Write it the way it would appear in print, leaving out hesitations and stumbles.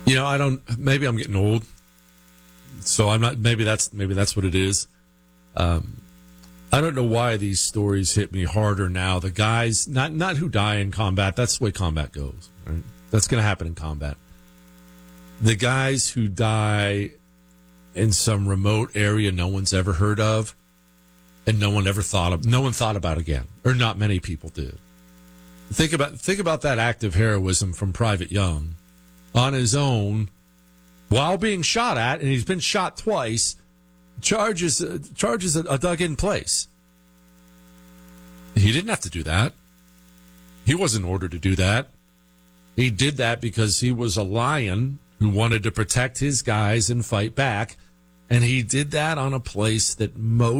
I don't. Maybe I'm getting old, so I'm not. Maybe that's what it is. I don't know why these stories hit me harder now. The guys, not who die in combat. That's the way combat goes. Right? That's going to happen in combat. The guys who die in some remote area no one's ever heard of, and no one thought about again, or not many people did. Think about that act of heroism from Private Young, on his own, while being shot at, and he's been shot twice. Charges a dug-in place. He didn't have to do that. He wasn't ordered to do that. He did that because he was a lion who wanted to protect his guys and fight back, and he did that on a place that most